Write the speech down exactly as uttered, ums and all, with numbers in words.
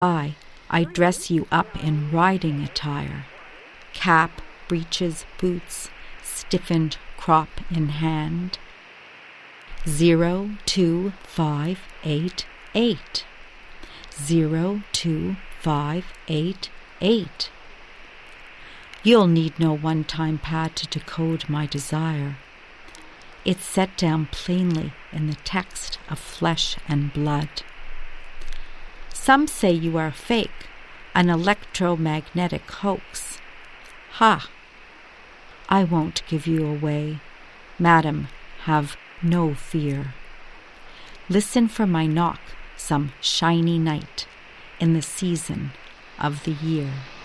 I, I dress you up in riding attire, cap, breeches, boots, stiffened crop in hand. Zero, two, five, eight, eight. Zero, two, five, eight, eight. You'll need no one-time pad to decode my desire. It's set down plainly in the text of flesh and blood. Some say you are fake, an electromagnetic hoax. Ha! I won't give you away. Madam, have no fear. Listen for my knock some shiny night in the season of the year.